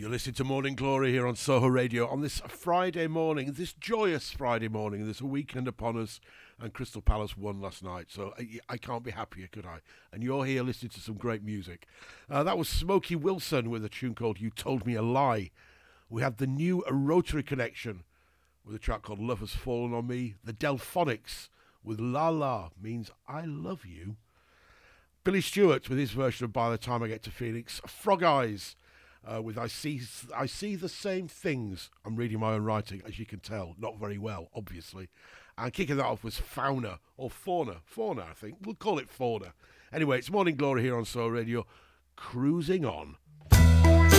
Listening to Morning Glory here on Soho Radio on this Friday morning, this joyous Friday morning. There's a weekend upon us, and Crystal Palace won last night, so I can't be happier, could I? And you're here listening to some great music. That was Smokey Wilson with a tune called You Told Me a Lie. We had the new Rotary Connection with a track called Love Has Fallen on Me. The Delphonics with La La Means I Love You. Billy Stewart with his version of By the Time I Get to Phoenix. Frog Eyes with I see the same things. I'm reading my own writing, as you can tell, not very well, obviously. And kicking that off was Fauna, I think. We'll call it Fauna. Anyway, it's Morning Glory here on Soul Radio, cruising on